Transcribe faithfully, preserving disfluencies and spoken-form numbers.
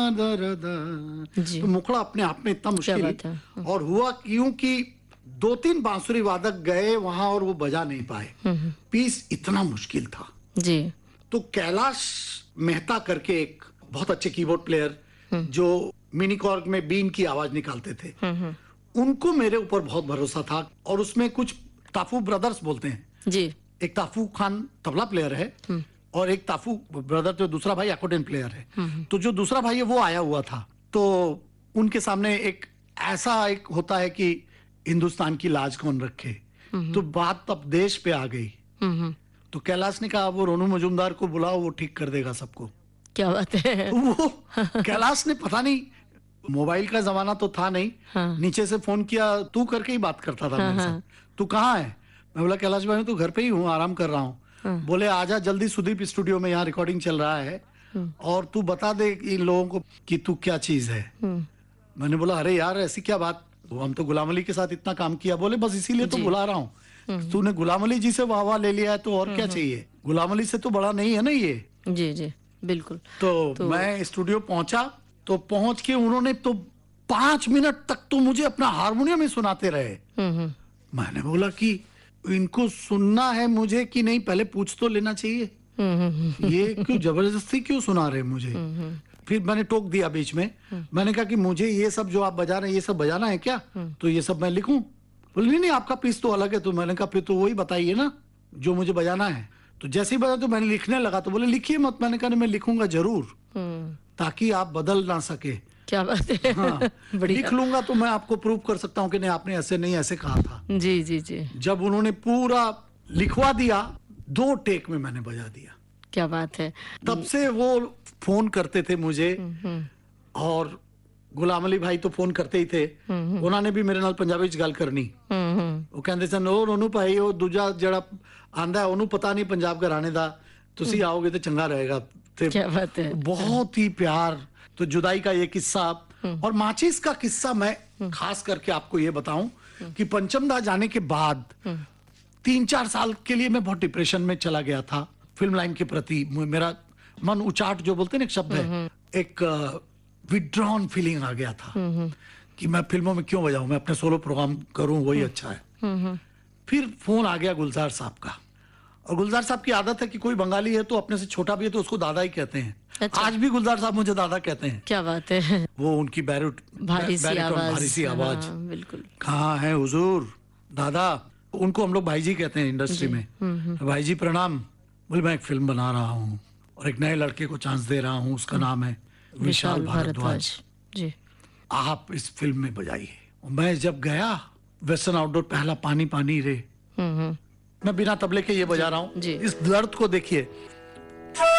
दा रा दा। जी। तो मुखड़ा अपने आप में इतना क्या मुश्किल बात है। और हुआ क्यों कि दो तीन बांसुरी वादक गए वहां और वो बजा नहीं पाए, पीस इतना मुश्किल था। जी। तो कैलाश मेहता करके एक बहुत अच्छे कीबोर्ड प्लेयर जो मिनी कॉर्ग में बीन की आवाज निकालते थे, उनको मेरे ऊपर बहुत भरोसा था। और उसमें कुछ ताफू ब्रदर्स बोलते हैं, जी। एक ताफू खान तबला प्लेयर है और एक ताफू ब्रदर जो दूसरा भाई अकोर्डियन प्लेयर है। तो जो दूसरा भाई है वो आया हुआ था, तो उनके सामने एक ऐसा एक होता है कि हिंदुस्तान की लाज कौन रखे। तो बात तब देश पे आ गई। तो कैलाश ने कहा वो रोनू मजूमदार को बुलाओ, वो ठीक कर देगा सबको। क्या बात है। तो वो कैलाश ने पता नहीं, मोबाइल का जमाना तो था नहीं, हाँ। नीचे से फोन किया, तू करके ही बात करता था हाँ, मेरे हाँ। साथ। तू कहाँ है? मैं बोला कैलाश भाई मैं तो घर पे ही हूँ, आराम कर रहा हूँ। हाँ। बोले आजा जल्दी, सुदीप स्टूडियो में यहाँ रिकॉर्डिंग चल रहा है और तू बता दे इन लोगों को कि तू क्या चीज है। मैंने बोला अरे यार ऐसी क्या बात, हम तो गुलाम अली के साथ इतना काम किया। बोले बस इसीलिए तो जी। बुला रहा हूँ, तूने गुलाम अली जी से वाह वाह ले लिया है तो और क्या चाहिए, गुलाम अली से तो बड़ा नहीं है ना ये। जी जी बिल्कुल। तो, तो- मैं स्टूडियो पहुंचा, तो पहुंच के उन्होंने तो पांच मिनट तक तो मुझे अपना हारमोनियम ही सुनाते रहे। हम्म हम्म मैंने बोला कि इनको सुनना है मुझे कि नहीं, पहले पूछ तो लेना चाहिए, हम्म, हम्म, ये क्यों जबरदस्ती क्यों सुना रहे मुझे। फिर मैंने टोक दिया बीच में, मैंने कहा कि मुझे ये सब जो आप बजा रहे हैं ये सब बजाना है क्या, तो ये सब मैं लिखूं। बोले नहीं नहीं आपका पीस तो अलग है। तो मैंने कहा फिर तो वही बताइए ना जो मुझे बजाना है। तो जैसे ही बजा तो मैंने लिखने लगा, तो बोले लिखिए मत। मैंने कहा नहीं मैं लिखूंगा जरूर, हम्म। ताकि आप बदल ना सके। क्या बात है। हाँ, बढ़िया। लिख लूंगा तो मैं आपको प्रूव कर सकता हूँ कि नहीं आपने ऐसे नहीं ऐसे कहा था। जी जी जी जब उन्होंने पूरा लिखवा दिया, दो टेक में मैंने बजा दिया। क्या बात है। तब से वो फोन करते थे मुझे, और गुलाम अली भाई तो फोन करते ही थे। उन्होंने भी मेरे नाल पंजाबी च गल करनी। हम्म हम्म ਉਹ ਕਹਿੰਦੇ ਸਨ ਉਹ ਉਹਨੂੰ ਭਾਈ ਉਹ ਦੂਜਾ ਜਿਹੜਾ ਆਂਦਾ ਉਹਨੂੰ ਪਤਾ ਨਹੀਂ ਪੰਜਾਬ ਘਰਾਣੇ ਦਾ, ਤੁਸੀਂ आओगे तो चंगा रहेगा। ਤੇ क्या बात है। बहुत ही प्यार। तो जुदाई का ये किस्सा और माचिस का किस्सा मैं खास करके आपको ये बताऊं कि पंचम दा जाने के बाद तीन चार साल के लिए मैं बहुत डिप्रेशन में चला गया था फिल्म लाइन के प्रति। मेरा मन उचाट जो बोलते हैं ना एक शब्द है, एक विड्रॉन फीलिंग आ गया था कि मैं फिल्मों में क्यों बजाऊं, मैं अपने सोलो प्रोग्राम करूं वही अच्छा है। फिर फोन आ गया गुलजार साहब का, और गुलजार साहब की आदत है कि कोई बंगाली है तो अपने से छोटा भी है तो उसको दादा ही कहते हैं। अच्छा। आज भी गुलजार साहब मुझे दादा कहते हैं। क्या बात है। वो उनकी बैरूट भारी सी बैरिटोन, आवाज। भारी सी आवाज। हाँ, बिल्कुल। कहाँ है हुजूर दादा, उनको हम लोग भाई जी कहते हैं इंडस्ट्री में। तो भाई जी प्रणाम। बोले मैं एक फिल्म बना रहा हूँ और एक नए लड़के को चांस दे रहा हूँ, उसका नाम है विशाल भारद्वाज, जी। आप इस फिल्म में बजाइए। मैं जब गया वेस्टर्न आउटडोर, पहला पानी पानी रे, हम्म हम्म मैं बिना तबले के ये बजा रहा हूँ। जी। इस दर्द को देखिए।